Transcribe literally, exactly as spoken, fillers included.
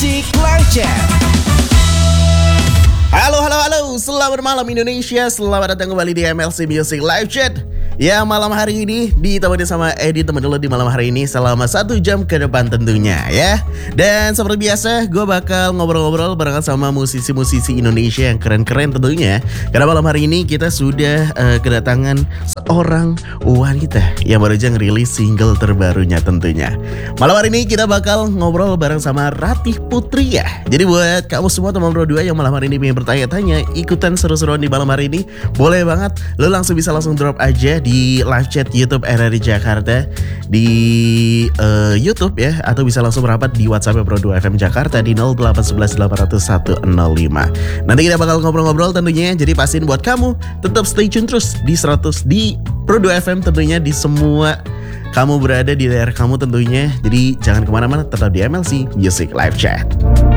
Music Live Chat. Halo, halo, halo, selamat malam Indonesia. Selamat datang kembali di M L C Music Live Chat. Ya, malam hari ini ditemani sama Edi, teman dulu di malam hari ini selama satu jam ke depan tentunya ya. Dan seperti biasa, gue bakal ngobrol-ngobrol barengan sama musisi-musisi Indonesia yang keren-keren tentunya. Karena malam hari ini kita sudah uh, kedatangan seorang wanita yang baru aja ngerilis single terbarunya tentunya. Malam hari ini kita bakal ngobrol bareng sama Ratih Putri ya. Jadi buat kamu semua teman berdua yang malam hari ini pengen bertanya-tanya, ikutan seru-seruan di malam hari ini, boleh banget. Lo langsung bisa langsung drop aja di live chat YouTube R R I Jakarta di uh, YouTube ya, atau bisa langsung merapat di WhatsApp Pro dua F M Jakarta di nol delapan satu satu delapan nol satu nol lima. Nanti kita bakal ngobrol-ngobrol tentunya. Jadi pastiin buat kamu tetap stay tune terus di seratus di Pro dua F M tentunya, di semua kamu berada di daerah kamu tentunya. Jadi jangan kemana-mana, tetap di M L C Music Live Chat.